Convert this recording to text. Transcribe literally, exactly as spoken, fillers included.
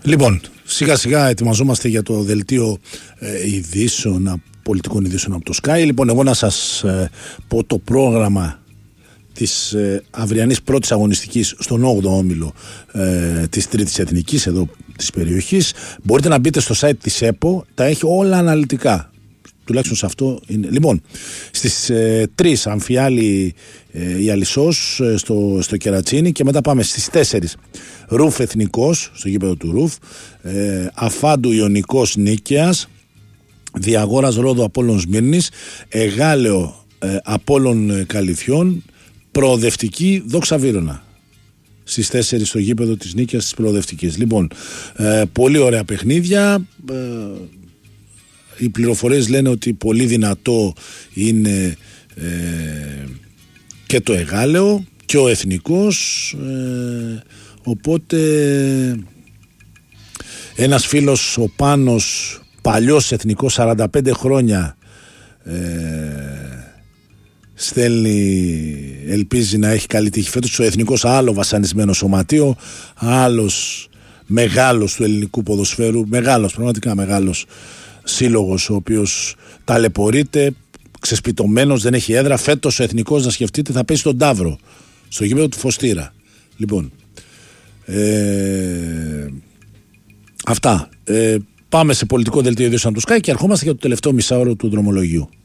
Λοιπόν, σιγά σιγά ετοιμαζόμαστε για το δελτίο ε, ειδήσεων, πολιτικών ειδήσεων από το Sky. Λοιπόν, εγώ να σας ε, πω το πρόγραμμα της ε, αυριανής πρώτης αγωνιστικής στον όγδοο όμιλο ε, της Τρίτης Εθνικής εδώ της περιοχής. Μπορείτε να μπείτε στο site της ΕΠΟ, τα έχει όλα αναλυτικά. Τουλάχιστον σε αυτό είναι. Λοιπόν, στις ε, τρεις Αμφιάλη ε, η Αλισσός ε, στο, στο Κερατσίνι, και μετά πάμε στις τέσσερις Ρουφ Εθνικός στο γήπεδο του Ρουφ, ε, Αφάντου Ιωνικός Νίκαιας, Διαγόρας Ρόδο Απόλλων Σμύρνης, Εγάλεο ε, Απόλλων ε, Καλυθιών, Προοδευτική Δόξα Βύρωνα. Στις τέσσερις στο γήπεδο της Νίκαιας της Προοδευτικής. Λοιπόν, ε, πολύ ωραία παιχνίδια. ε, Οι πληροφορίες λένε ότι πολύ δυνατό είναι ε, και το Εγάλεο και ο Εθνικός, ε, οπότε ένας φίλος, ο Πάνος, παλιός Εθνικός, σαράντα πέντε χρόνια, ε, στέλνει, ελπίζει να έχει καλή τύχη φέτος. Ο Εθνικός, άλλο βασανισμένο σωματείο, άλλος μεγάλος του ελληνικού ποδοσφαίρου, μεγάλος, πραγματικά μεγάλος σύλλογος, ο οποίος ταλαιπωρείται, ξεσπιτωμένος, δεν έχει έδρα. Φέτος ο Εθνικός, να σκεφτείτε, θα πέσει στον Ταύρο, στο γήπεδο του Φωστήρα. Λοιπόν, ε, αυτά. Ε, πάμε σε πολιτικό δελτίο ειδήσεων από το Sky και ερχόμαστε για το τελευταίο μισάωρο του δρομολογίου.